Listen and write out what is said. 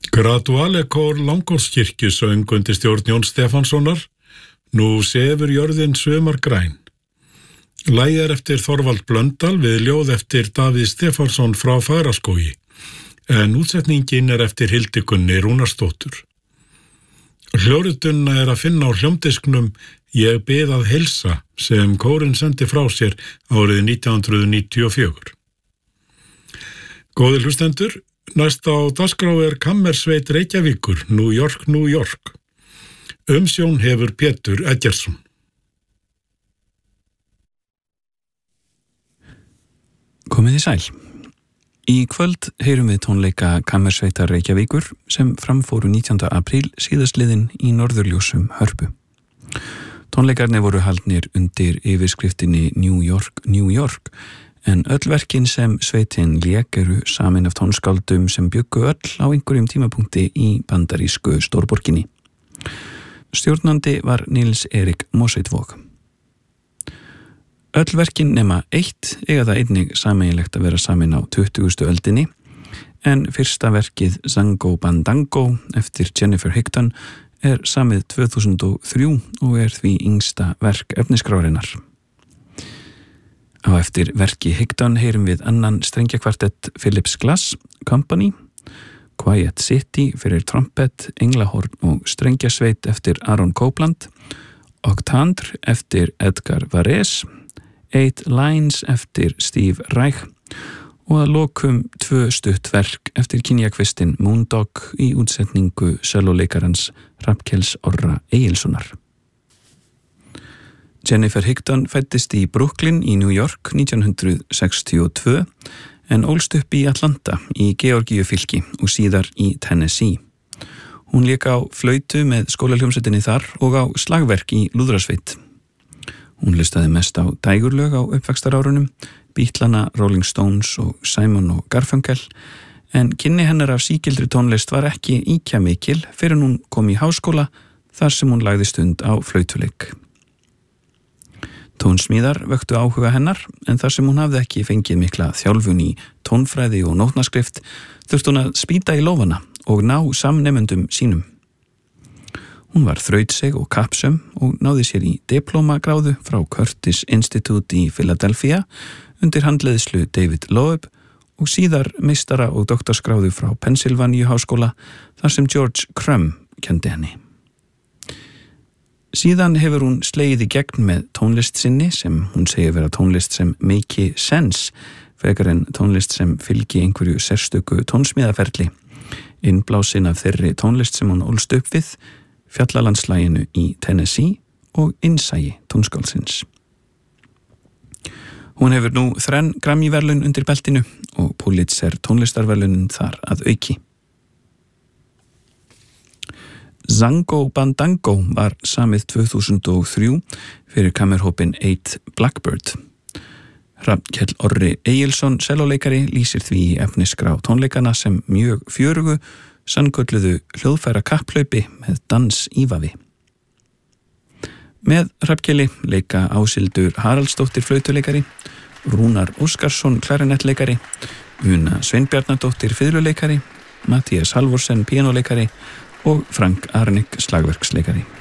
Graduale kór Langholtskirkju söng undir stjórn Jóns Stefánssonar, Nú sefur jörðin sumargræn. Lagið er eftir Þorvald Blöndal við ljóð eftir Davíð Stefánsson frá Fagraskógi, en útsetningin er eftir Hildigunni Rúnarsdóttur. Hljóritunna er að finna á hljómdisknum Ég bið að heilsa sem kórinn sendi frá sér árið 1994. Góðir hlustendur, næst á dagskrá er Kammersveit Reykjavíkur, New York, New York. Umsjón hefur Pétur Eggertsson. Komið í sæl. Í kvöld heyrum við tónleika Kammersveitar Reykjavíkur sem framfóru 19. apríl síðastliðin í Norðurljósum Hörpu. Tónleikarnir voru haldnir undir yfirskriftinni New York, New York, en öll verkin sem sveitin lék eru samin af tónskáldum sem bjuggu öll á einhverjum tímapunkti í bandarísku stórborginni. Stjórnandi var Nils Erik Moseitvog. Öll verkin nema eitt eiga það einnig sameiginlegt að vera samin á 20. öldinni, en fyrsta verkið Zango Bandango eftir Jennifer Higdon er samið 2003 og er því yngsta verk efniskrárinnar. Á eftir verki Higdon heyrum við annan strengjakvartett Philips Glass Company, Quiet City fyrir trompet, englahorn og strengjasveit eftir Aaron Copland, Octandre eftir Edgar Varese, 8 Lines eftir Steve Reich og að lokum 2 stutt verk eftir kynjakvistin Moondog í útsetningu sellóleikarans Hrafnkels Orra Egilssonar. Jennifer Higdon fæddist í Brooklyn í New York 1962 en ólst upp í Atlanta í Georgíufylki og síðar í Tennessee. Hún lék á flautu með skólahljómsveitinni þar og á slagverk í lúðrasveit. Hún hlustaði mest á dægurlög á uppvaxtarárunum, Beatlana, Rolling Stones og Simon og Garfunkel, en kynni hennar af sígildri tónlist var ekki ýkja mikil fyrir hún kom í háskóla þar sem hún lagði stund á flautuleik. Tónsmíðar vöktu áhuga hennar, en þar sem hún hafði ekki fengið mikla þjálfun í tónfræði og nótnaskrift, þurfti hún að spýta í lófana og ná samnemendum sínum. Hún var þrautseg og kappsöm og náði sér í diplómagráðu frá Curtis Institute í Philadelphia undir handleiðslu David Loeb og síðar meistara- og doktorsgráðu frá Pennsylvania háskóla þar sem George Crumb kenndi henni. Síðan hefur hún slegið í gegn með tónlist sinni sem hún segir vera tónlist sem make sense, frekar en tónlist sem fylgi einhverju sérstöku tónsmíðaferli, innblásin af þeirri tónlist sem hún ólst upp við, fjallalandslæginu í Tennessee og innsæi tónskáldsins. Hún hefur nú 3 Grammy-verðlaun undir beltinu og Pulitzer tónlistarverðlaunin þar að auki. Zango Bandango var samið 2003 fyrir kammerhópin 8 Blackbird. Hrafnkell Orri Egilsson, sellóleikari, lýsir því í efnisgrá tónleikana sem mjög fjörugu, sannkölluðu hljóðfæra kapplaupi með dans ívafi. Með Hrafnkeli leika Áshildur Haraldsdóttir flautuleikari, Rúnar Óskarsson klarinettleikari, Una Sveinbjarnardóttir fiðluleikari, Matthías Halvorsen píanóleikari og Frank Arnik slagverksleikari.